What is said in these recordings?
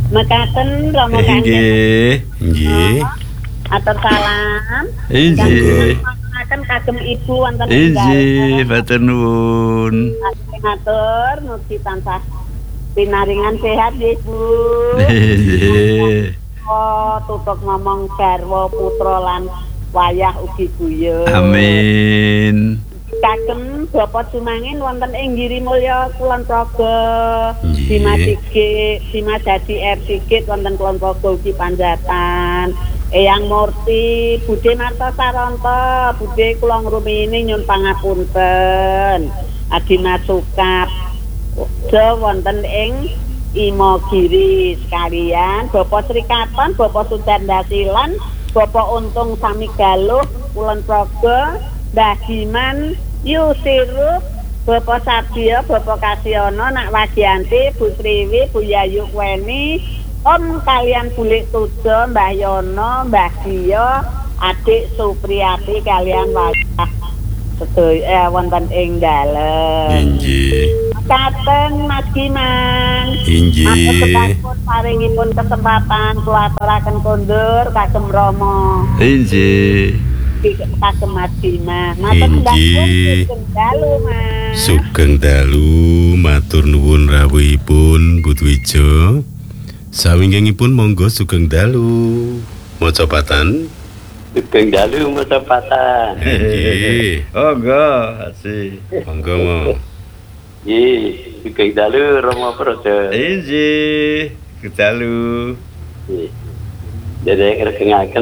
Mekaten Rama Nggih. Nggih. Atur salam. Nggih. Akan kagem ibu wonten Nggih, matur nuwun. Ngatur mugi tansah pinaringan sehat nggih Bu. Nggih. Tutuk ngomong garwa putra lan wayah ugi guyu. Amin. Kagem Bapak Sumangin wonten ing Giri Mulya Kulon Progo. Dimas Dadi R Sigit wonten Kulon Progo ugi panjatan. Eyang Murti, Budhe Marta Saronto, Budhe kula ngrumiyini nyun pangapunten. Adina Sukap wonten ing Imogiri sekalian, Bapak Sri Katon, Bapak Sudandasilan, Bapak Untung Samigaluh Kulon Progo, Mbah Diman Yusirup, Bapak Sabia, Bapak Kasyono, Nak Wagianti, Bu Sriwi, Bu Yayu Weni, Om kalian Bulik Tujo, Mbah Yono, Mbah Dio, Adik Supriyati kalian wajah sedaya wonten ing dalem. Inggih. Katen Mas Giman. Inggih. Paringipun kesempatan kula aturaken kondur kagem Rama. Inggih. Kagem Mas Giman. Matur sugeng dalu, Mas. Sugeng dalu, matur nuwun rawuhipun Budwijo. Sawingkingipun monggo sugeng dalu. Maca patan. Sugeng dalu maca patan. Nggih. Monggo, asih. Monggo mo. Nggih, sugeng dalu Rama Praja. Inggih. Sugeng dalu. Nggih. Dereng regengaken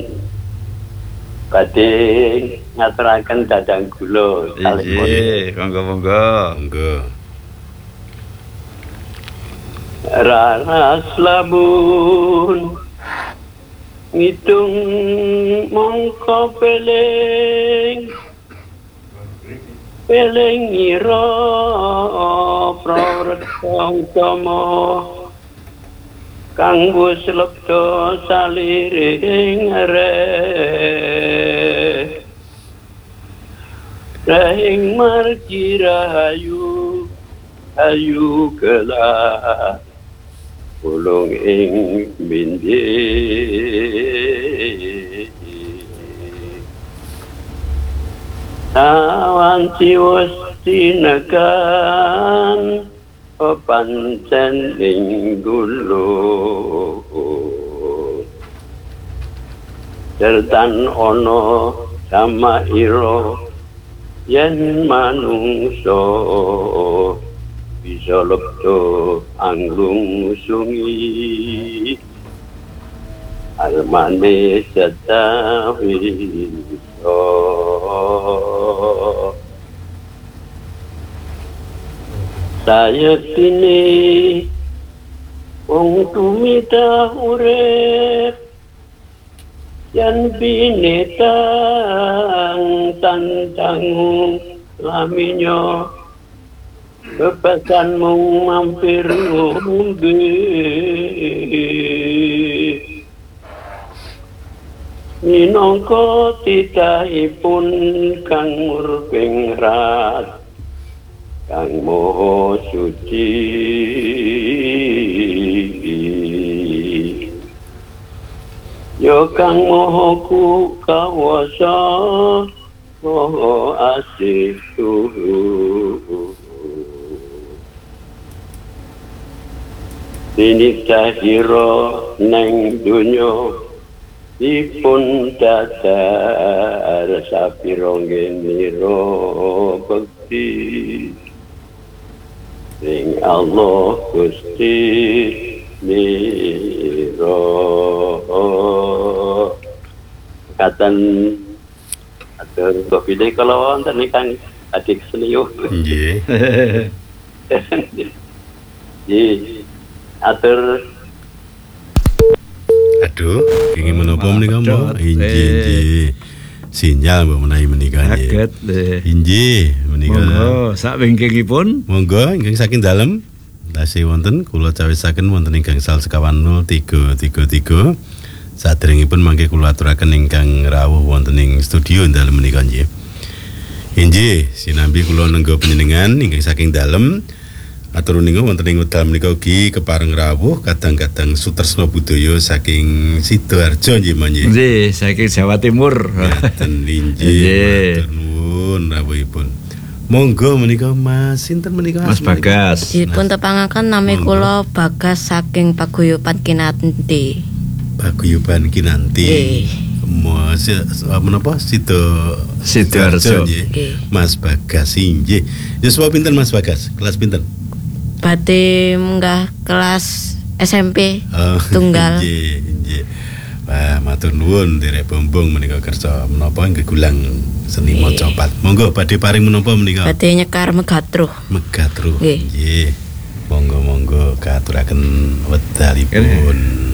badhe ngaturaken dadang gula. Inggih, monggo. Monggo. Raras lamun ngitung mongko peleng ira praretong tama kang wis lebda saliring rahing margi rahayu ayu kelah ulung ing bindi awan ciwus tinekan pancen ing gulu sertan ono sama iro yen manungso bisa lebdo anggung sungi almane setawi saya kini wong tumita urip yan binetang tantang laminyo kepesanmu mampir ngombe minangka titahipun kang murping rat kang moho suci yo kang moho ku kawasa moho asih Dinik cahira neng dunyo dipun dadar sapira ngenira bekti ing Allah Gusti nira katan atur kopide kalau wonten ingkang adik senior nggih nggih atur aduh ingin menapa menika mbok inggih sinyal mbok menawi menika kaget inggih menika monggo sak wingkingipun monggo ingkang saking dalem tasih wonten kula cawisaken wonten ing gangsal sekawan 0333 sadèrèngipun mangke kula aturaken ingkang rawuh wonten ing studio dalem menika nggih inggih sinambi kula nenggo panjenengan ingkang saking dalem Atur nika wonten ing wekdal menika ugi kepareng rawuh kadang-kadang Sutresna Budaya saking Sidoarjo nggih nggih. Nggih, saking Jawa Timur. Ngaten Nggih. matur nuwun rawuhipun. Monggo menika Mas sinten menika Mas Bagas. Dipun tepangaken nami Monggo. kula Bagas saking Paguyuban Kinanti. Paguyuban Kinanti. Menapa Sidoarjo. nggih. Nggih. Mas Bagas inggih. Yuswa pinten Mas Bagas? Kelas pinten? Badhe munggah kelas SMP Oh, tunggal. Nggih, nggih. Wah, matur nuwun Derek Bombong menika kersa menapa gegulang seni Nggih. macapat. Monggo badhe paring menapa menika? Badhe nyekar megatruh. Megatruh. Nggih. Nggih. Monggo-monggo katuraken wedalipun.